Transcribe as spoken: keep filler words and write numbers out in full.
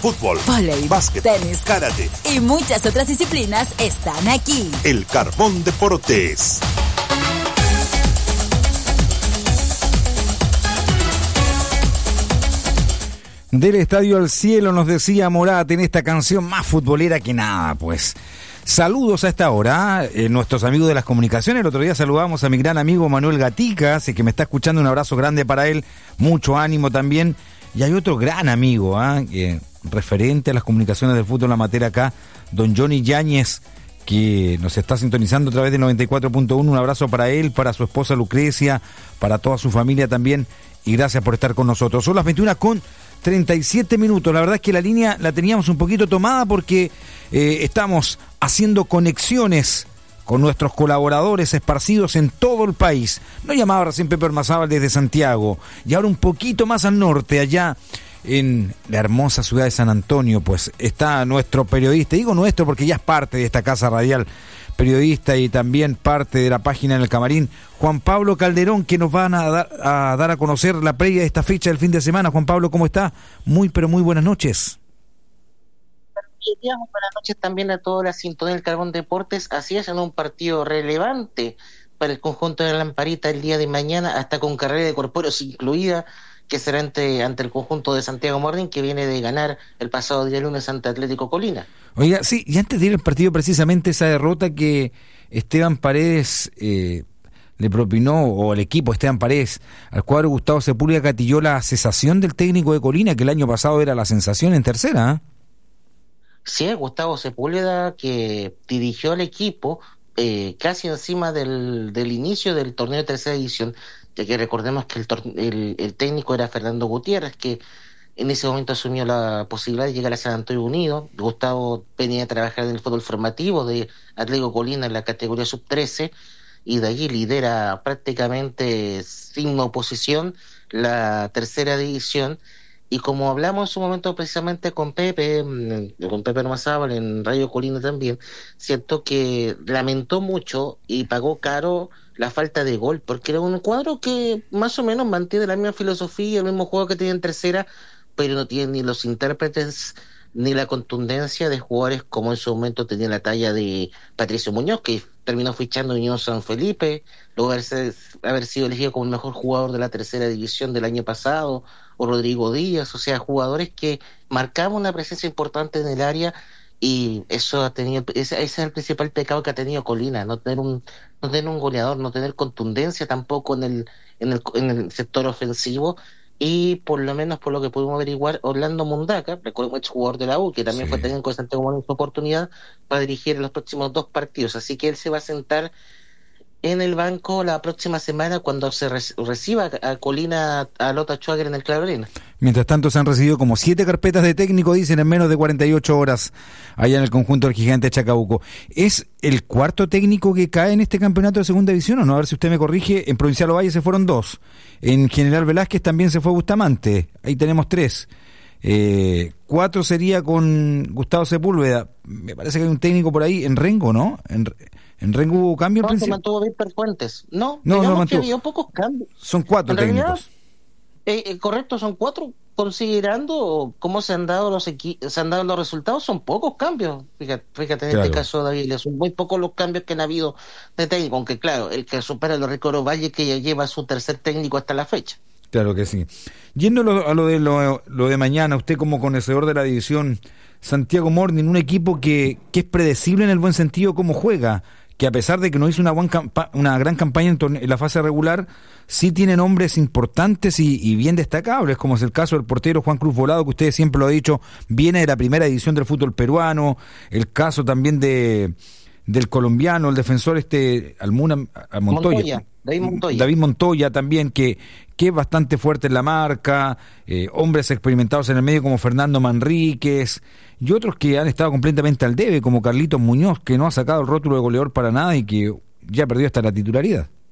fútbol, vóley, básquet, tenis, karate y muchas otras disciplinas están aquí. El Carbón Deportes. Del estadio al cielo, nos decía Morat en esta canción más futbolera que nada, pues. Saludos a esta hora, eh, nuestros amigos de las comunicaciones. El otro día saludamos a mi gran amigo Manuel Gatica, sé que me está escuchando, un abrazo grande para él, mucho ánimo también. Y hay otro gran amigo, ¿eh? Eh, referente a las comunicaciones del fútbol amateur acá, don Johnny Yáñez, que nos está sintonizando a través del noventa y cuatro punto uno. Un abrazo para él, para su esposa Lucrecia, para toda su familia también, y gracias por estar con nosotros. Son las veintiuna con treinta y siete minutos. La verdad es que la línea la teníamos un poquito tomada porque eh, estamos haciendo conexiones con nuestros colaboradores esparcidos en todo el país. No llamaba recién Pepe Ormazábal desde Santiago, y ahora un poquito más al norte, allá en la hermosa ciudad de San Antonio, pues está nuestro periodista, digo nuestro porque ya es parte de esta casa radial, periodista y también parte de la página En el Camarín, Juan Pablo Calderón, que nos van a dar a, dar a conocer la previa de esta fecha del fin de semana. Juan Pablo, ¿cómo está? Muy, pero muy buenas noches. Buenos días, buenas noches también a toda la sintonía del Carbón Deportes. Así es, en un partido relevante para el conjunto de la Lamparita el día de mañana, hasta con carrera de corpóreos incluida, que será ante, ante el conjunto de Santiago Morning, que viene de ganar el pasado día lunes ante Atlético Colina. Oiga, sí, y antes de ir al partido, precisamente esa derrota que Esteban Paredes eh, le propinó, o el equipo Esteban Paredes, al cuadro Gustavo Sepúlveda, gatilló la cesación del técnico de Colina, que el año pasado era la sensación en tercera, ¿eh? Sí, Gustavo Sepúlveda, que dirigió el equipo eh, casi encima del, del inicio del torneo de tercera división, ya que recordemos que el, el, el técnico era Fernando Gutiérrez, que en ese momento asumió la posibilidad de llegar a San Antonio Unido. Gustavo venía a trabajar en el fútbol formativo de Atlético Colina en la categoría sub trece, y de allí lidera prácticamente sin oposición la tercera división. Y como hablamos en su momento precisamente con Pepe, con Pepe Ormazábal en Radio Colina también, siento que lamentó mucho y pagó caro la falta de gol, porque era un cuadro que más o menos mantiene la misma filosofía, el mismo juego que tenía en tercera, pero no tiene ni los intérpretes ni la contundencia de jugadores como en su momento tenía la talla de Patricio Muñoz, que terminó fichando Unión San Felipe, luego haberse, haber sido elegido como el mejor jugador de la tercera división del año pasado, o Rodrigo Díaz, o sea, jugadores que marcaban una presencia importante en el área, y eso ha tenido, ese, ese es el principal pecado que ha tenido Colina, no tener un, no tener un goleador, no tener contundencia tampoco en el, en el, en el sector ofensivo. Y por lo menos por lo que pudimos averiguar, Orlando Mundaca, recuerdo, ex jugador de la U, que también sí. fue técnico de Santiago Morning, su oportunidad para dirigir en los próximos dos partidos, así que él se va a sentar en el banco la próxima semana cuando se re- reciba a Colina, a Lota Schwager en el Claro Arena. Mientras tanto se han recibido como siete carpetas de técnico, dicen, en menos de cuarenta y ocho horas allá en el conjunto del gigante Chacabuco. ¿Es el cuarto técnico que cae en este campeonato de segunda división o no? A ver si usted me corrige. En Provincial Ovalle se fueron dos. En General Velázquez también se fue Bustamante. Ahí tenemos tres. Eh, cuatro sería con Gustavo Sepúlveda. Me parece que hay un técnico por ahí en Rengo, ¿no? En, en Rengo hubo cambio no, al principio. No, se mantuvo Víctor Fuentes. No, no, no mantuvo. Que había pocos cambios. Son cuatro en técnicos. Realidad, eh, eh, correcto, son cuatro. Considerando cómo se han dado los equi- se han dado los resultados, son pocos cambios. Fíjate, fíjate en claro. Este caso, David, son muy pocos los cambios que han habido de técnico, aunque claro, el que supera lo Ricardo Valle, que ya lleva su tercer técnico hasta la fecha. Claro que sí. Yendo a lo de lo, lo de mañana, usted como conocedor de la división, Santiago Morning, un equipo que, que es predecible en el buen sentido cómo juega, que a pesar de que no hizo una, buen campa- una gran campaña en, torne- en la fase regular, sí tiene nombres importantes y, y bien destacables, como es el caso del portero Juan Cruz Volado, que usted siempre lo ha dicho, viene de la primera edición del fútbol peruano, el caso también de del colombiano, el defensor este Almuna Montoya, Montoya, David Montoya. David Montoya también, que, que es bastante fuerte en la marca, eh, hombres experimentados en el medio como Fernando Manríquez, y otros que han estado completamente al debe, como Carlitos Muñoz, que no ha sacado el rótulo de goleador para nada y que ya perdió hasta la titularidad.